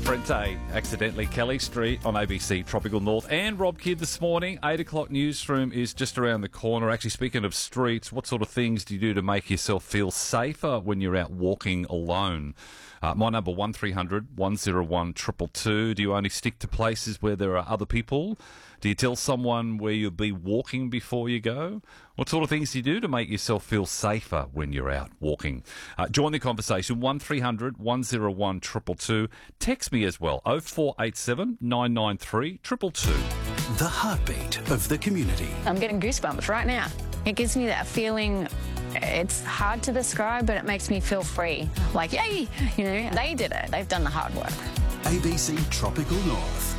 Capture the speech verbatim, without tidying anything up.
Frente, accidentally Kelly Street on A B C Tropical North. And Rob Kidd this morning, eight o'clock newsroom is just around the corner. Actually, speaking of streets, what sort of things do you do to make yourself feel safer when you're out walking alone? Uh, my number, one three hundred one oh one two two two. Do you only stick to places where there are other people? Do you tell someone where you'll be walking before you go? What sort of things do you do to make yourself feel safer when you're out walking? Uh, join the conversation, one three hundred one oh one two two two. Text me as well, oh four eight seven nine nine three two two two. The heartbeat of the community. I'm getting goosebumps right now. It gives me that feeling. It's hard to describe, but it makes me feel free. Like, yay, you know, they did it. They've done the hard work. A B C Tropical North.